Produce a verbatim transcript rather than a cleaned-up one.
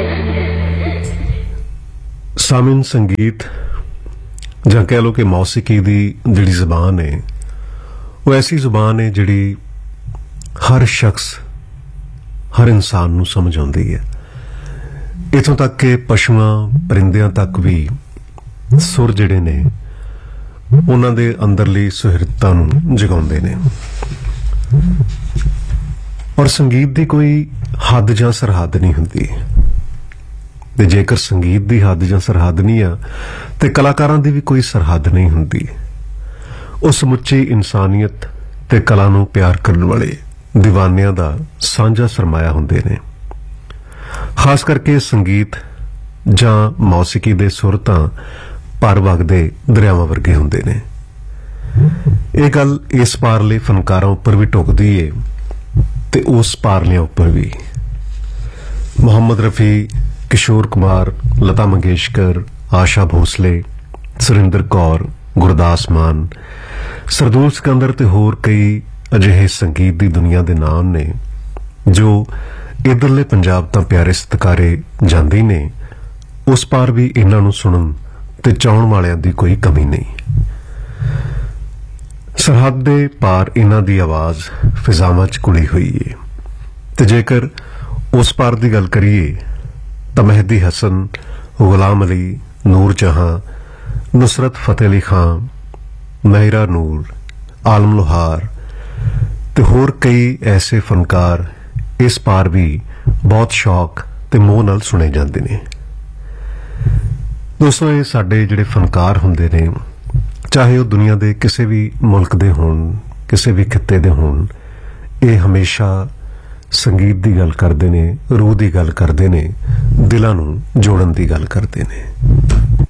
ਸਾਮਿਨ ਸੰਗੀਤ ਜਾਂ ਕਹਿ ਲਓ ਕਿ ਮੌਸੀਕੀ ਦੀ ਜਿਹੜੀ ਜ਼ੁਬਾਨ ਹੈ ਉਹ ਐਸੀ ਜ਼ੁਬਾਨ ਹੈ ਜਿਹੜੀ ਹਰ ਸ਼ਖਸ ਹਰ ਇਨਸਾਨ ਨੂੰ ਸਮਝ ਆਉਂਦੀ ਹੈ। ਇੱਥੋਂ ਤੱਕ ਕਿ ਪਸ਼ੂਆਂ ਪਰਿੰਦਿਆਂ ਤੱਕ ਵੀ ਸੁਰ ਜਿਹੜੇ ਨੇ ਉਹਨਾਂ ਦੇ ਅੰਦਰਲੀ ਸੁਹਿਰਦਤਾ ਨੂੰ ਜਗਾਉਂਦੇ ਨੇ। ਔਰ ਸੰਗੀਤ ਦੀ ਕੋਈ ਹੱਦ ਜਾਂ ਸਰਹੱਦ ਨਹੀਂ ਹੁੰਦੀ, ਤੇ ਜੇਕਰ ਸੰਗੀਤ ਦੀ ਹੱਦ ਜਾਂ ਸਰਹੱਦ ਨਹੀਂ ਆ ਤੇ ਕਲਾਕਾਰਾਂ ਦੀ ਵੀ ਕੋਈ ਸਰਹੱਦ ਨਹੀਂ ਹੁੰਦੀ। ਉਹ ਸਮੁੱਚੀ ਇਨਸਾਨੀਅਤ ਤੇ ਕਲਾ ਨੂੰ ਪਿਆਰ ਕਰਨ ਵਾਲੇ دیਵਾਨਿਆਂ ਦਾ ਸਾਂਝਾ ਸਰਮਾਇਆ ਹੁੰਦੇ ਨੇ। ਖਾਸ ਕਰਕੇ ਸੰਗੀਤ ਜਾਂ ਮੌਸੀਕੀ ਦੇ ਸੁਰ ਤਾਂ ਭਰ ਵਗਦੇ ਦਰਿਆਵਾਂ ਵਰਗੇ ਹੁੰਦੇ ਨੇ। ਇਹ ਗੱਲ ਇਸ ਪਾਰਲੇ ਫਨਕਾਰਾਂ ਉੱਪਰ ਵੀ ਢੁਕਦੀ ਏ ਤੇ ਉਸ ਪਾਰਲਿਆਂ ਉੱਪਰ ਵੀ। ਮੁਹੰਮਦ ਰਫੀ, ਕਿਸ਼ੋਰ ਕੁਮਾਰ, ਲਤਾ ਮੰਗੇਸ਼ਕਰ, ਆਸ਼ਾ ਭੋਸਲੇ, ਸੁਰਿੰਦਰ ਕੌਰ, ਗੁਰਦਾਸ ਮਾਨ, ਸਰਦੂਲ ਸਿਕੰਦਰ ਤੇ ਹੋਰ ਕਈ ਅਜਿਹੇ ਸੰਗੀਤ ਦੀ ਦੁਨੀਆ ਦੇ ਨਾਮ ਨੇ ਜੋ ਇਧਰਲੇ ਪੰਜਾਬ ਤਾਂ ਪਿਆਰੇ ਸਤਿਕਾਰੇ ਜਾਂਦੇ ਹੀ ਨੇ, ਉਸ ਪਾਰ ਵੀ ਇਹਨਾਂ ਨੂੰ ਸੁਣਨ ਤੇ ਚਾਹਣ ਵਾਲਿਆਂ ਦੀ ਕੋਈ ਕਮੀ ਨਹੀਂ। ਸਰਹੱਦ ਦੇ ਪਾਰ ਇਹਨਾਂ ਦੀ ਆਵਾਜ਼ ਫਿਜ਼ਾਵਾਂ 'ਚ ਘੁਲੀ ਹੋਈ ਏ। ਤੇ ਜੇਕਰ ਉਸ ਪਾਰ ਦੀ ਗੱਲ ਕਰੀਏ ਤਾਂ ਮਹਿਦੀ ਹਸਨ, ਗੁਲਾਮ ਅਲੀ, ਨੂਰ ਜਹਾਂ, ਨੁਸਰਤ ਫਤਿਹ ਅਲੀ ਖਾਨ, ਮਹਿਰਾ ਨੂਰ, ਆਲਮ ਲੋਹਾਰ ਤੇ ਹੋਰ ਕਈ ਐਸੇ ਫਨਕਾਰ ਇਸ ਪਾਰ ਵੀ ਬਹੁਤ ਸ਼ੌਕ ਤੇ ਮੋਹ ਨਾਲ ਸੁਣੇ ਜਾਂਦੇ ਨੇ। ਦੋਸਤੋ, ਇਹ ਸਾਡੇ ਜਿਹੜੇ ਫਨਕਾਰ ਹੁੰਦੇ ਨੇ, ਚਾਹੇ ਉਹ ਦੁਨੀਆ ਦੇ ਕਿਸੇ ਵੀ ਮੁਲਕ ਦੇ ਹੋਣ, ਕਿਸੇ ਵੀ ਖਿੱਤੇ ਦੇ ਹੋਣ, ਇਹ ਹਮੇਸ਼ਾ ਸੰਗੀਤ ਦੀ ਗੱਲ ਕਰਦੇ ਨੇ, ਰੂਹ ਦੀ ਗੱਲ ਕਰਦੇ ਨੇ, ਦਿਲਾਂ ਨੂੰ ਜੋੜਨ ਦੀ ਗੱਲ ਕਰਦੇ ਨੇ।